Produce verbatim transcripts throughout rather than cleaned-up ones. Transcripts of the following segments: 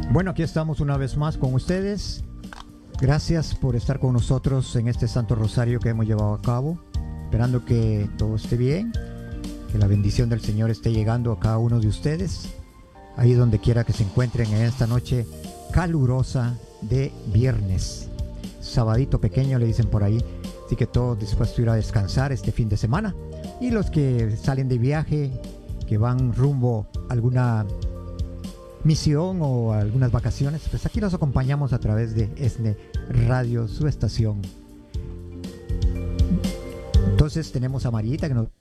Bueno, aquí estamos una vez más con ustedes. Gracias por estar con nosotros en este Santo Rosario que hemos llevado a cabo, esperando que todo esté bien, que la bendición del Señor esté llegando a cada uno de ustedes, ahí donde quiera que se encuentren en esta noche calurosa de viernes. Sabadito pequeño le dicen por ahí, así que todos dispuestos a ir a descansar este fin de semana. Y los que salen de viaje, que van rumbo a alguna misión o algunas vacaciones, pues aquí los acompañamos a través de ESNE Radio, su estación. Entonces tenemos a Marita que nos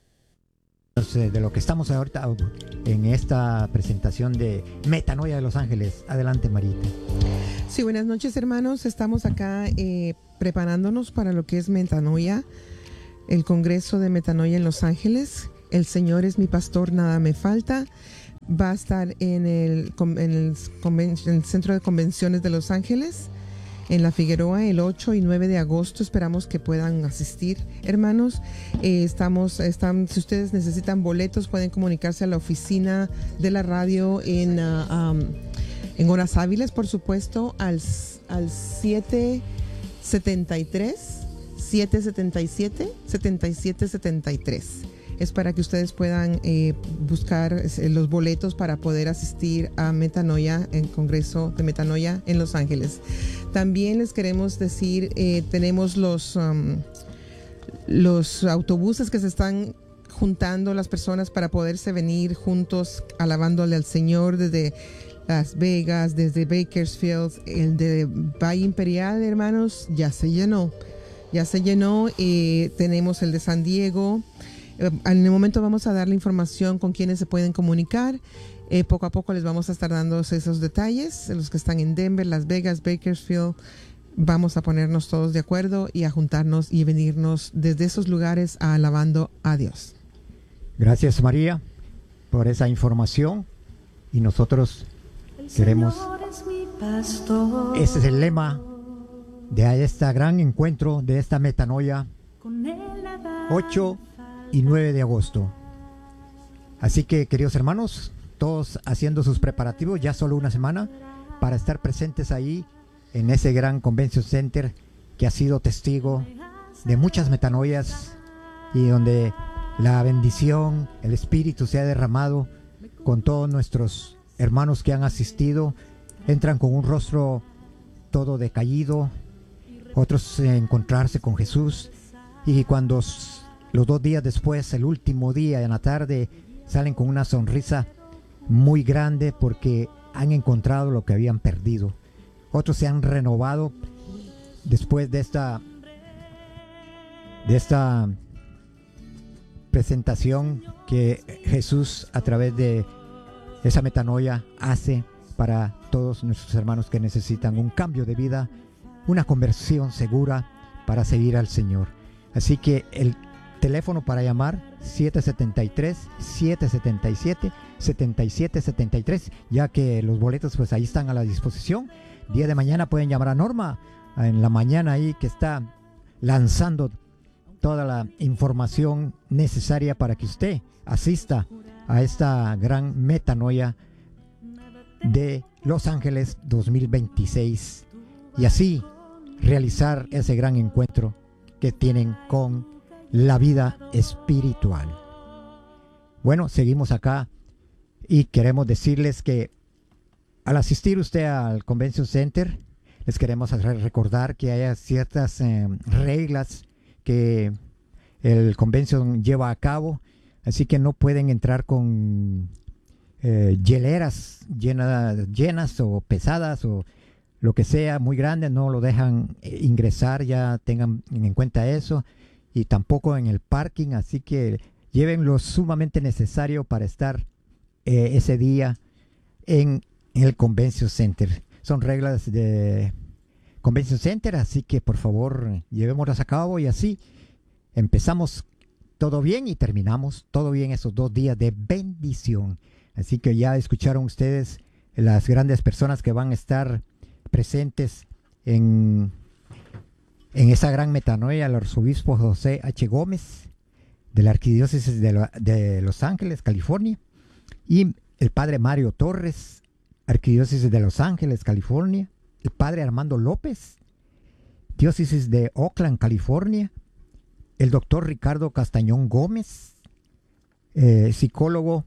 de lo que estamos ahorita en esta presentación de Metanoia de Los Ángeles. Adelante, Marita. Sí, buenas noches, hermanos. Estamos acá eh, preparándonos para lo que es Metanoia, el Congreso de Metanoia en Los Ángeles. El Señor es mi pastor, nada me falta. Va a estar en el, en el, en el Centro de Convenciones de Los Ángeles, en La Figueroa, el ocho y nueve de agosto. Esperamos que puedan asistir, hermanos. Eh, estamos, están, si ustedes necesitan boletos, pueden comunicarse a la oficina de la radio en, uh, um, en horas hábiles, por supuesto, al, al siete setenta y tres, siete setenta y siete, setenta y siete setenta y tres. Es para que ustedes puedan eh, buscar eh, los boletos para poder asistir a Metanoia, el Congreso de Metanoia en Los Ángeles. También les queremos decir, eh, tenemos los, um, los autobuses que se están juntando las personas para poderse venir juntos alabándole al Señor desde Las Vegas, desde Bakersfield. El de Valle Imperial, hermanos, ya se llenó. Ya se llenó. Eh, tenemos el de San Diego. En el momento vamos a dar la información con quienes se pueden comunicar. Eh, poco a poco les vamos a estar dando esos detalles. Los que están en Denver, Las Vegas, Bakersfield, vamos a ponernos todos de acuerdo y a juntarnos y venirnos desde esos lugares a alabando a Dios. Gracias, María, por esa información. Y nosotros queremos... Ese es el lema de este gran encuentro, de esta Metanoia, ocho y nueve de agosto. Así que, queridos hermanos, todos haciendo sus preparativos, ya solo una semana para estar presentes ahí en ese gran Convention Center que ha sido testigo de muchas metanoias y donde la bendición, el Espíritu se ha derramado con todos nuestros hermanos que han asistido. Entran con un rostro todo decaído, otros eh, encontrarse con Jesús, y cuando los dos días después, el último día en la tarde, salen con una sonrisa muy grande porque han encontrado lo que habían perdido. Otros se han renovado después de esta de esta presentación que Jesús a través de esa metanoia hace para todos nuestros hermanos que necesitan un cambio de vida, una conversión segura para seguir al Señor. Así que el teléfono para llamar siete setenta y tres, siete setenta y siete, setenta y siete setenta y tres, ya que los boletos pues ahí están a la disposición. Día de mañana pueden llamar a Norma en la mañana ahí, que está lanzando toda la información necesaria para que usted asista a esta gran metanoia de Los Ángeles dos mil veintiséis y así realizar ese gran encuentro que tienen con la vida espiritual. Bueno, seguimos acá y queremos decirles que al asistir usted al Convention Center, les queremos recordar que hay ciertas eh, reglas que el Convention lleva a cabo, así que no pueden entrar con eh, hieleras llenas, llenas o pesadas o lo que sea muy grande, no lo dejan ingresar, ya tengan en cuenta eso. Y tampoco en el parking, así que lleven lo sumamente necesario para estar eh, ese día en, en el Convention Center. Son reglas de Convention Center, así que por favor llevémoslas a cabo y así empezamos todo bien y terminamos todo bien esos dos días de bendición. Así que ya escucharon ustedes las grandes personas que van a estar presentes en... En esa gran metanoia, el arzobispo José H. Gómez, de la Arquidiócesis de, lo, de Los Ángeles, California, y el padre Mario Torres, Arquidiócesis de Los Ángeles, California, el padre Armando López, Diócesis de Oakland, California, el doctor Ricardo Castañón Gómez, eh, psicólogo,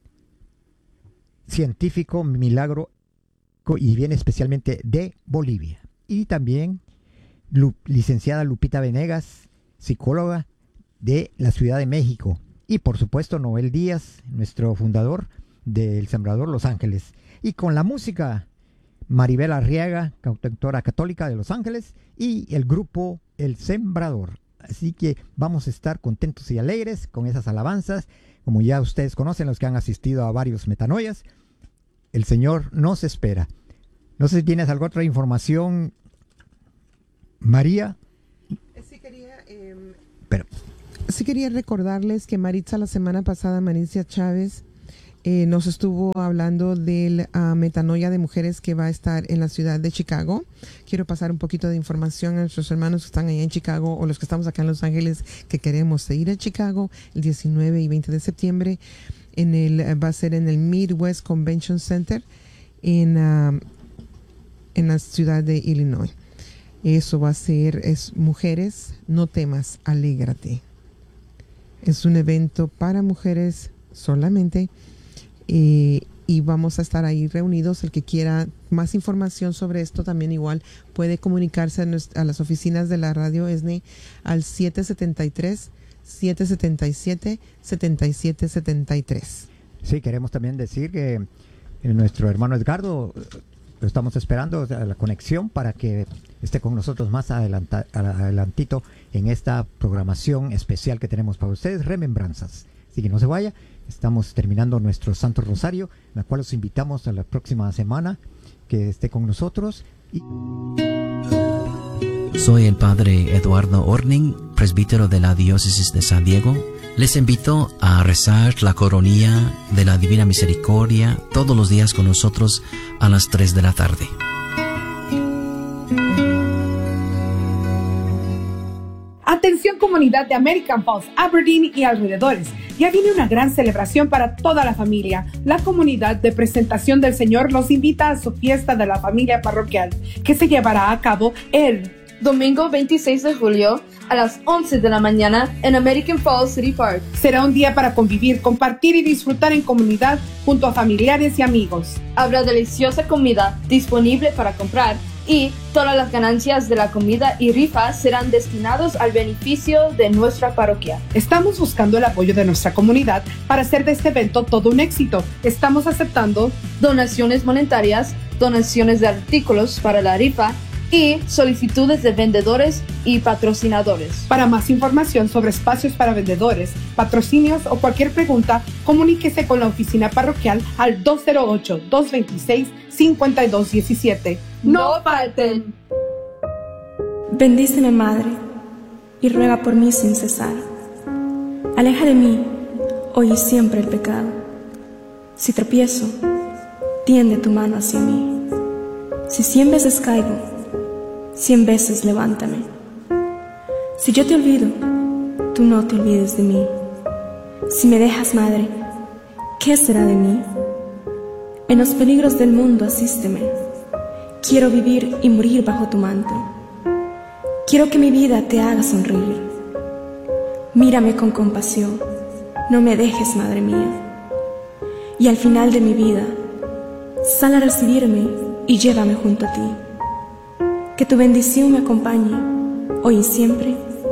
científico, milagro y viene especialmente de Bolivia. Y también Lu, licenciada Lupita Venegas, psicóloga de la Ciudad de México. Y por supuesto Noel Díaz, nuestro fundador del Sembrador Los Ángeles. Y con la música, Maribel Arriaga, cantautora católica de Los Ángeles, y el grupo El Sembrador. Así que vamos a estar contentos y alegres con esas alabanzas. Como ya ustedes conocen, los que han asistido a varios metanoias, el Señor nos espera. No sé si tienes alguna otra información, María. Sí quería, eh, Pero, sí quería recordarles que Maritza la semana pasada, Maritza Chávez, eh, nos estuvo hablando de la uh, metanoia de mujeres que va a estar en la ciudad de Chicago. Quiero pasar un poquito de información a nuestros hermanos que están allá en Chicago o los que estamos acá en Los Ángeles que queremos ir a Chicago el diecinueve y veinte de septiembre. En el, va a ser en el Midwest Convention Center en, uh, en la ciudad de Illinois. Eso va a ser, es mujeres, no temas, alégrate. Es un evento para mujeres solamente. Eh, y vamos a estar ahí reunidos. El que quiera más información sobre esto también igual puede comunicarse a, nuestra, a las oficinas de la radio E S N E al siete siete tres, siete siete siete, siete siete siete tres. Sí, queremos también decir que nuestro hermano Edgardo lo estamos esperando a la conexión para que esté con nosotros más adelanta, adelantito en esta programación especial que tenemos para ustedes, Remembranzas. Así que no se vaya. Estamos terminando nuestro Santo Rosario, en la cual los invitamos a la próxima semana que esté con nosotros. Y... Soy el padre Eduardo Orning, presbítero de la Diócesis de San Diego. Les invito a rezar la coronilla de la Divina Misericordia todos los días con nosotros a las tres de la tarde. Atención comunidad de American Falls, Aberdeen y alrededores. Ya viene una gran celebración para toda la familia. La comunidad de Presentación del Señor los invita a su fiesta de la familia parroquial, que se llevará a cabo el domingo veintiséis de julio a las once de la mañana en American Falls City Park. Será un día para convivir, compartir y disfrutar en comunidad junto a familiares y amigos. Habrá deliciosa comida disponible para comprar y todas las ganancias de la comida y rifas serán destinados al beneficio de nuestra parroquia. Estamos buscando el apoyo de nuestra comunidad para hacer de este evento todo un éxito. Estamos aceptando donaciones monetarias, donaciones de artículos para la rifa y solicitudes de vendedores y patrocinadores. Para más información sobre espacios para vendedores, patrocinios o cualquier pregunta, comuníquese con la oficina parroquial al dos cero ocho, dos dos seis, cinco dos uno siete. ¡No falten! Bendíceme, Madre, y ruega por mí sin cesar. Aleja de mí, hoy y siempre, el pecado. Si tropiezo, tiende tu mano hacia mí. Si cien veces caigo, cien veces levántame. Si yo te olvido, tú no te olvides de mí. Si me dejas, Madre, ¿qué será de mí? En los peligros del mundo asísteme. Quiero vivir y morir bajo tu manto. Quiero que mi vida te haga sonreír. Mírame con compasión, no me dejes, Madre mía. Y al final de mi vida, sal a recibirme y llévame junto a ti. Que tu bendición me acompañe, hoy y siempre.